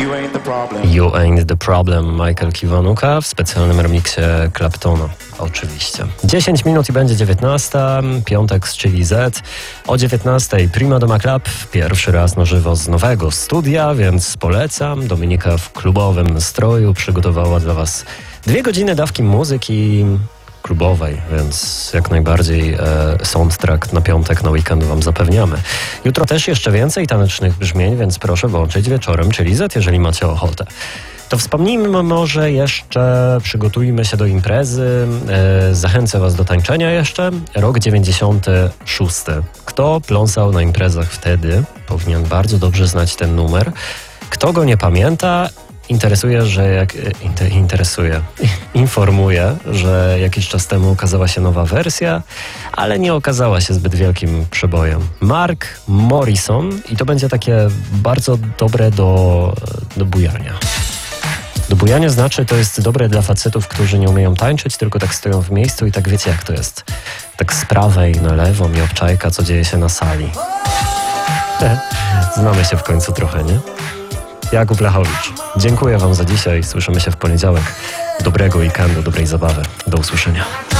You Ain't The Problem, Michael Kiwanuka w specjalnym remiksie Claptona, oczywiście. 10 minut i będzie 19, piątek z Chili Z. O 19 Prima Doma Club, pierwszy raz na żywo z nowego studia, więc polecam. Dominika w klubowym nastroju przygotowała dla Was 2 godziny dawki muzyki klubowej, więc jak najbardziej soundtrack na piątek, na weekend Wam zapewniamy. Jutro też jeszcze więcej tanecznych brzmień, więc proszę włączyć wieczorem Chili Z, jeżeli macie ochotę. To wspomnijmy może jeszcze, przygotujmy się do imprezy, zachęcę Was do tańczenia jeszcze. Rok 96. Kto pląsał na imprezach wtedy, powinien bardzo dobrze znać ten numer. Kto go nie pamięta, informuję, że jakiś czas temu ukazała się nowa wersja, ale nie okazała się zbyt wielkim przebojem. Mark Morrison i to będzie takie bardzo dobre do bujania. Do bujania znaczy, to jest dobre dla facetów, którzy nie umieją tańczyć, tylko tak stoją w miejscu i tak wiecie jak to jest. Tak z prawej na lewą i obczajka, co dzieje się na sali. Znamy się w końcu trochę, nie? Jakub Lechowicz. Dziękuję Wam za dzisiaj. Słyszymy się w poniedziałek. Dobrego weekendu, dobrej zabawy. Do usłyszenia.